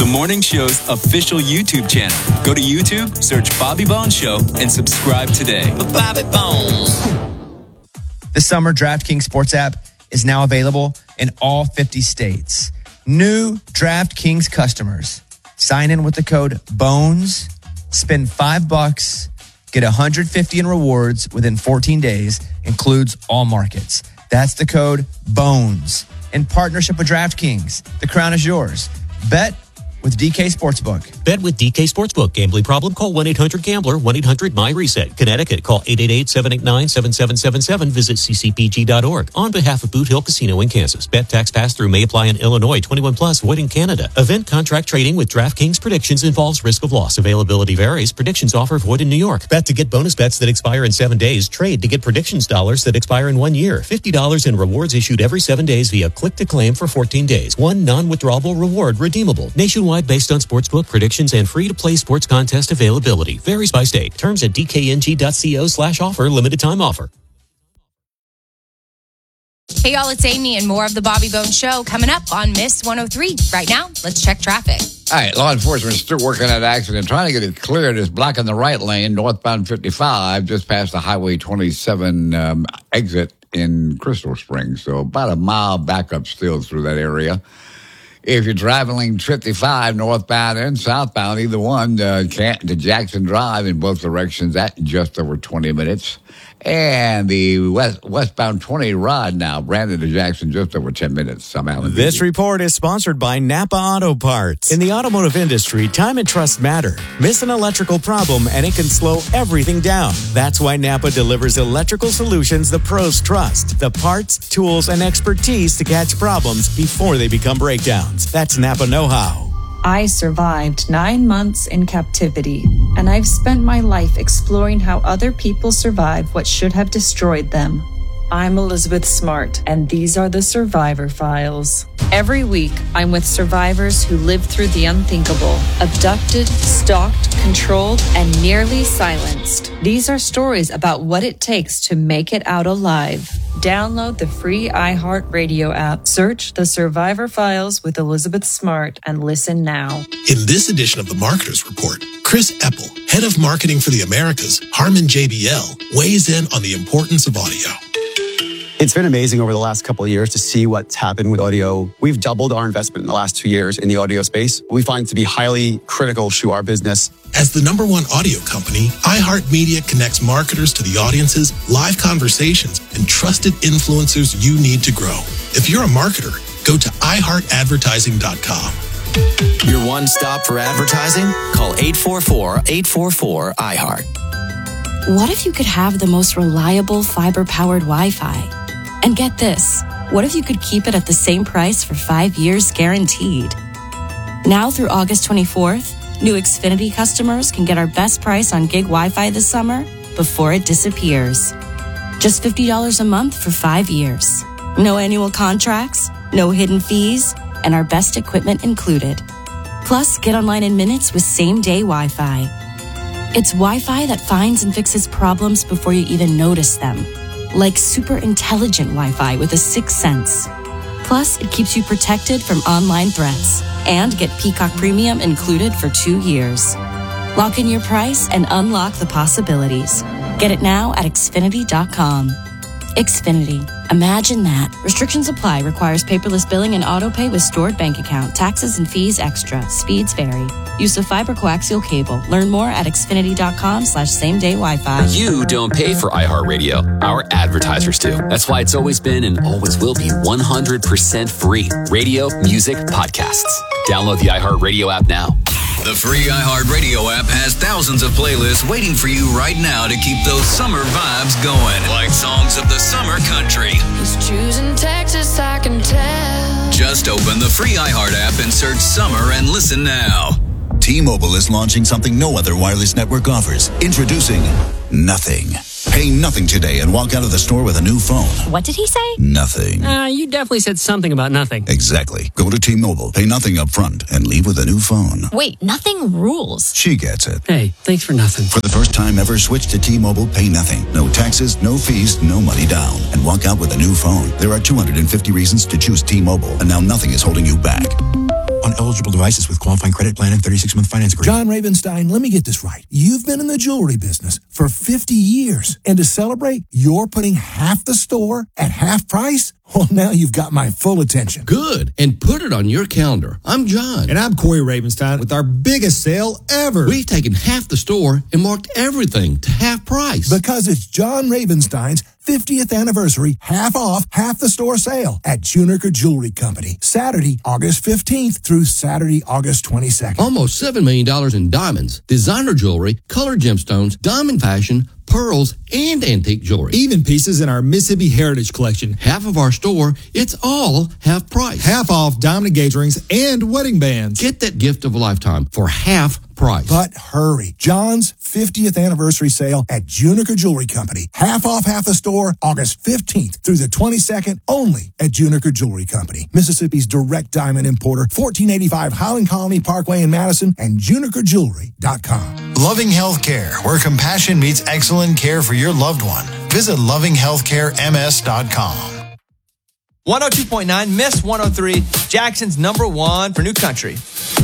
the morning show's official YouTube channel. Go to YouTube, search Bobby Bones Show, and subscribe today. Bobby Bones. The summer DraftKings Sports app is now available in all 50 states. New DraftKings customers. Sign in with the code BONES, spend $5, get $150 in rewards within 14 days, includes all markets. That's the code BONES. In partnership with DraftKings, the crown is yours. Bet with DK Sportsbook. Bet with DK Sportsbook. Gambling problem? Call 1-800-GAMBLER, 1-800-MY-RESET. Connecticut, call 888-789-7777. Visit ccpg.org. On behalf of Boot Hill Casino in Kansas. Bet tax pass-through may apply in Illinois. 21 plus, void in Canada. Event contract trading with DraftKings Predictions involves risk of loss. Availability varies. Predictions offer void in New York. Bet to get bonus bets that expire in 7 days. Trade to get predictions dollars that expire in 1 year. $50 in rewards issued every 7 days via click to claim for 14 days. One non-withdrawable reward redeemable. Nationwide based on sportsbook predictions and free-to-play sports contest availability. Varies by state. Terms at dkng.co/offer. Limited time offer. Hey, y'all, it's Amy and more of the Bobby Bones Show coming up on Miss 103. Right now, let's check traffic. All right, law enforcement is still working that accident, trying to get it cleared. It's blocking the right lane, northbound 55, just past the Highway 27 exit in Crystal Springs. So about a mile backup still through that area. If you're driving lane 55, northbound and southbound, either one, to Jackson Drive in both directions, at just over 20 minutes. And the westbound 20 rod now, Brandon to Jackson, just over 10 minutes. This report is sponsored by Napa Auto Parts. In the automotive industry, time and trust matter. Miss an electrical problem and it can slow everything down. That's why Napa delivers electrical solutions the pros trust. The parts, tools, and expertise to catch problems before they become breakdowns. That's Napa know-how. I survived 9 months in captivity, and I've spent my life exploring how other people survive what should have destroyed them. I'm Elizabeth Smart, and these are the Survivor Files. Every week, I'm with survivors who lived through the unthinkable, abducted, stalked, controlled, and nearly silenced. These are stories about what it takes to make it out alive. Download the free iHeartRadio app. Search The Survivor Files with Elizabeth Smart and listen now. In this edition of the Marketers Report, Chris Eppel, head of marketing for the Americas, Harman JBL, weighs in on the importance of audio. It's been amazing over the last couple of years to see what's happened with audio. We've doubled our investment in the last 2 years in the audio space. We find it to be highly critical to our business. As the #1 audio company, iHeartMedia connects marketers to the audiences, live conversations, and trusted influencers you need to grow. If you're a marketer, go to iHeartAdvertising.com. Your one stop for advertising? Call 844-844-iHeart. What if you could have the most reliable fiber-powered Wi-Fi? And get this, what if you could keep it at the same price for 5 years guaranteed? Now through August 24th, new Xfinity customers can get our best price on gig Wi-Fi this summer before it disappears. Just $50 a month for 5 years. No annual contracts, no hidden fees, and our best equipment included. Plus, get online in minutes with same-day Wi-Fi. It's Wi-Fi that finds and fixes problems before you even notice them. Like super intelligent Wi-Fi with a 6th sense. Plus, it keeps you protected from online threats. And get Peacock Premium included for 2 years. Lock in your price and unlock the possibilities. Get it now at Xfinity.com. Xfinity. Imagine that. Restrictions apply. Requires paperless billing and auto-pay with stored bank account. Taxes and fees extra. Speeds vary. Use of fiber coaxial cable. Learn more at Xfinity.com/same-day Wi-Fi. You don't pay for iHeartRadio. Our advertisers do. That's why it's always been and always will be 100% free. Radio, music, podcasts. Download the iHeartRadio app now. The free iHeartRadio app has thousands of playlists waiting for you right now to keep those summer vibes going. Like songs of the summer country. He's choosing Texas, I can tell. Just open the free iHeart app and search summer and listen now. T-Mobile is launching something no other wireless network offers. Introducing Nothing. Pay nothing today and walk out of the store with a new phone. What did he say? Nothing. You definitely said something about nothing. Exactly. Go to T-Mobile, pay nothing up front, and leave with a new phone. Wait, nothing rules. She gets it. Hey, thanks for nothing. For the first time ever, switch to T-Mobile, pay nothing. No taxes, no fees, no money down. And walk out with a new phone. There are 250 reasons to choose T-Mobile, and now nothing is holding you back. On eligible eligible devices with qualifying credit plan and 36-month finance agreement. John Ravenstein, let me get this right. You've been in the jewelry business for 50 years, and to celebrate, you're putting half the store at half price? Well, now you've got my full attention. Good. And put it on your calendar. I'm John. And I'm Corey Ravenstein with our biggest sale ever. We've taken half the store and marked everything to half price. Because it's John Ravenstein's 50th anniversary, half off, half the store sale at Juniker Jewelry Company. Saturday, August 15th through Saturday, August 22nd. Almost $7 million in diamonds, designer jewelry, colored gemstones, diamond fashion, pearls, and antique jewelry. Even pieces in our Mississippi Heritage Collection. Half of our store, it's all half price. Half off diamond engagement rings and wedding bands. Get that gift of a lifetime for half price. But hurry. John's 50th anniversary sale at Juniker Jewelry Company. Half off, half the store, August 15th through the 22nd, only at Juniker Jewelry Company. Mississippi's direct diamond importer, 1485 Highland Colony Parkway in Madison, and junikerjewelry.com. Loving Healthcare, where compassion meets excellent care for your loved one. Visit lovinghealthcarems.com. 102.9, Miss 103, Jackson's number one for New Country.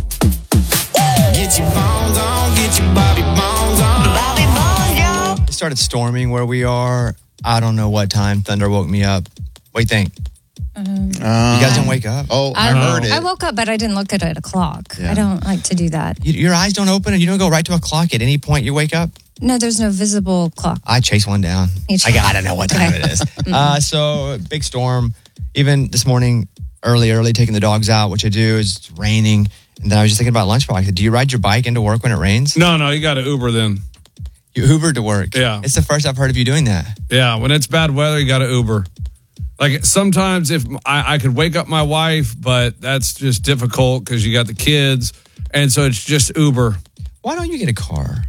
Get your bones on, get your Bobby bones on. Bobby bones, yo. It started storming where we are. I don't know what time. Thunder woke me up. What do you think? You guys don't wake up? Oh, I heard it. I woke up, but I didn't look at a clock. Yeah. I don't like to do that. Your eyes don't open and you don't go right to a clock at any point you wake up? No, there's no visible clock. I chase one down. I gotta know what time it is. So, big storm. Even this morning, early, taking the dogs out, which I do, it's raining. And then I was just thinking about lunch box. Do you ride your bike into work when it rains? No, you got to Uber then. You Uber to work? Yeah. It's the first I've heard of you doing that. Yeah, when it's bad weather, you got to Uber. Like sometimes if I could wake up my wife, but that's just difficult because you got the kids. And so it's just Uber. Why don't you get a car?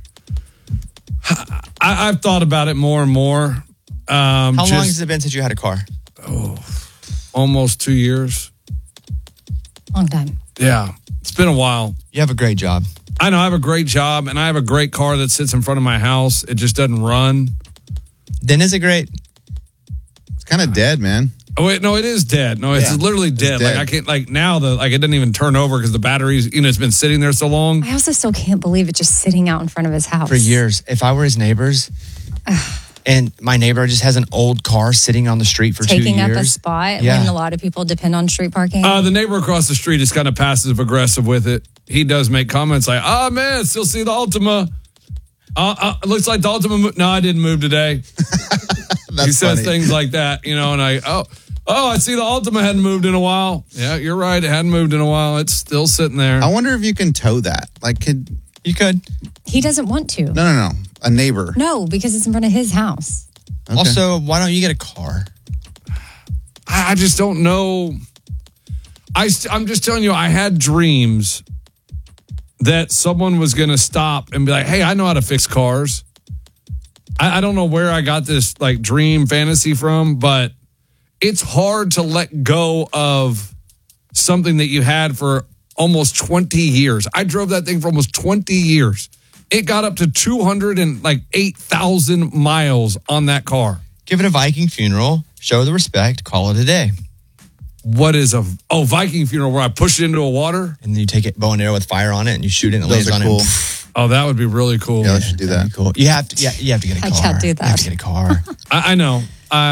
I've thought about it more and more. How long has it been since you had a car? Almost 2 years. Long time. Yeah. It's been a while. You have a great job. I know. I have a great job, and I have a great car that sits in front of my house. It just doesn't run. Then is it great? It's kind of dead, man. Oh, wait, no, it is dead. No, it's literally dead. Like I can't, now it doesn't even turn over because the batteries, it's been sitting there so long. I also still can't believe it just sitting out in front of his house. For years. If I were his neighbors, and my neighbor just has an old car sitting on the street for 2 years. Taking up a spot when a lot of people depend on street parking. The neighbor across the street is kind of passive aggressive with it. He does make comments like, "Oh man, still see the Altima. Looks like the Altima. No, I didn't move today." He says things like that, and I I see the Altima hadn't moved in a while. Yeah, you're right. It hadn't moved in a while. It's still sitting there. I wonder if you can tow that. You could. He doesn't want to. No. A neighbor. No, because it's in front of his house. Okay. Also, why don't you get a car? I just don't know. I'm just telling you, I had dreams that someone was going to stop and be like, "Hey, I know how to fix cars." I don't know where I got this dream fantasy from, but it's hard to let go of something that you had for almost 20 years. I drove that thing for almost 20 years. It got up to 208,000 miles on that car. Give it a Viking funeral, show the respect, call it a day. What is Viking funeral where I push it into a water? And then you take it bow and arrow with fire on it and you shoot it and it lands on cool. it. Oh, that would be really cool. Yeah, let's just do that. Cool. You have to get a car. I can't do that. You have to get a car. I know.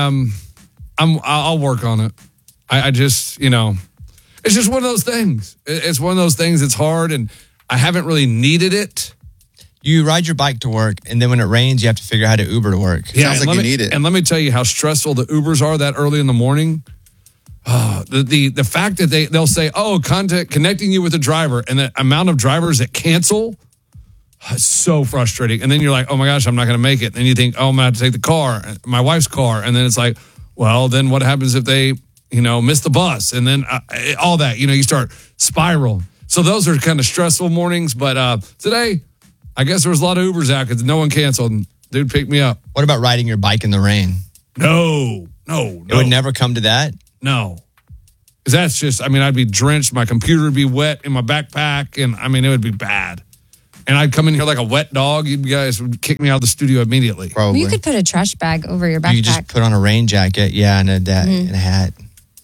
I'll work on it. I just, it's just one of those things. It's one of those things that's hard, and I haven't really needed it. You ride your bike to work, and then when it rains, you have to figure out how to Uber to work. Yeah, Sounds like you need it. And let me tell you how stressful the Ubers are that early in the morning. The fact that they'll say, connecting you with a driver, and the amount of drivers that cancel, it's so frustrating. And then you're like, oh my gosh, I'm not going to make it. And then you think, I'm going to have to take the car, my wife's car. And then it's like, well, then what happens if they, miss the bus? And then all that, you start spiraling. So those are kind of stressful mornings. But today, I guess there was a lot of Ubers out because no one canceled. And dude picked me up. What about riding your bike in the rain? No. It would never come to that? No. Because that's just, I'd be drenched. My computer would be wet in my backpack. And, it would be bad. And I'd come in here like a wet dog. You guys would kick me out of the studio immediately. Well, you could put a trash bag over your backpack. You could just put on a rain jacket, and a hat.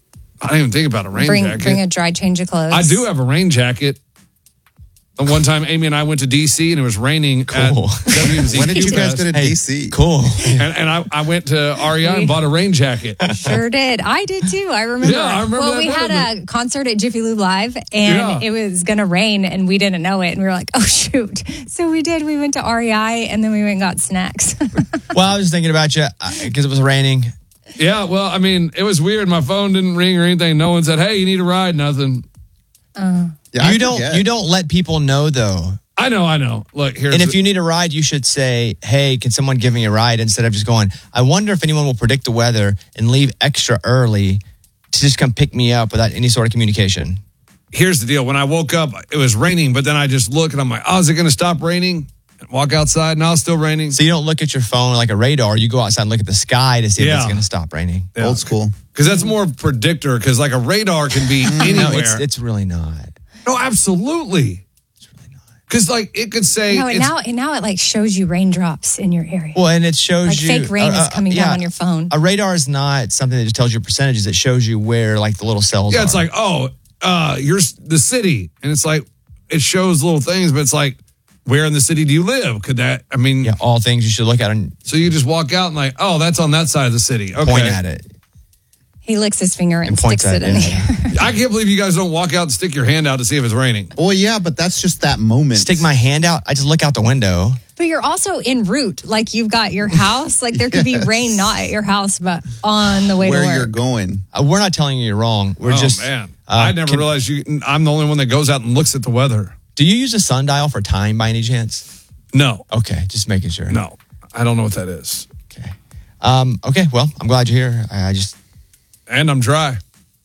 I didn't even think about a rain jacket. Bring a dry change of clothes. I do have a rain jacket. The one time Amy and I went to D.C. and it was raining at WMZQ. When did you guys Fest. go to D.C.? Cool. And I went to REI and bought a rain jacket. Sure did. I did too. I remember. Yeah, I remember Well, that we had moment. a concert at Jiffy Lube Live, and it was going to rain, and we didn't know it, and we were like, "Oh shoot!" So we did. We went to REI, and then we went and got snacks. Well, I was thinking about you because it was raining. Yeah, well, I mean, it was weird. My phone didn't ring or anything. No one said, "Hey, you need a ride?" Nothing. Yeah, you don't let people know though. I know. Look, here's And if you need a ride, you should say, "Hey, can someone give me a ride?" Instead of just going, "I wonder if anyone will predict the weather and leave extra early to just come pick me up without any sort of communication." Here's the deal. When I woke up, it was raining, but then I just look and I'm like, "Oh, is it going to stop raining?" And walk outside. Now it's still raining. So you don't look at your phone like a radar. You go outside and look at the sky to see if it's going to stop raining. Yeah. Old school. Because that's more predictor. Because like a radar can be anywhere. No, it's really not. No, absolutely. Because like it could say No, now it like shows you raindrops in your area. Well, and it shows Like you fake rain is coming down on your phone. A radar is not something that just tells you percentages. It shows you where like the little cells are. it's like, you're the city. And it's like, it shows little things, but it's like, where in the city do you live? Could that, I mean. Yeah, all things you should look at. And so you just walk out and like, oh, that's on that side of the city. Okay. Point at it. He licks his finger and points sticks it at in it. the air. I can't believe you guys don't walk out and stick your hand out to see if it's raining. Well, yeah, but that's just that moment. Stick my hand out. I just look out the window. But you're also en route. Like you've got your house. Like there could be rain not at your house, but on the way Where to work. you're going. We're not telling you you're wrong. We're just. Man. I never realized I'm the only one that goes out and looks at the weather. Do you use a sundial for time by any chance? No. Okay, just making sure. No, I don't know what that is. Okay. Okay. Well, I'm glad you're here. And I'm dry.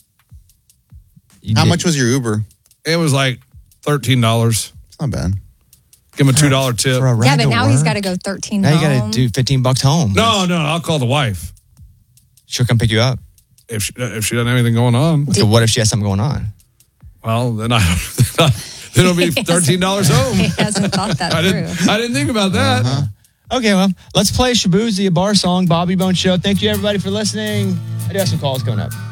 How much was your Uber? It was like $13. It's not bad. Give him a $2 tip. For a ride Yeah, but to now work? he's got to go 13 Now you home. got to do $15 home. No, I'll call the wife. She'll come pick you up. If she doesn't have anything going on. So what if she has something going on? Well, then then it'll be $13 home. He hasn't thought that through. I didn't think about that. Okay, well, let's play Shabuzi, a bar song, Bobby Bone Show. Thank you, everybody, for listening. I do have some calls coming up.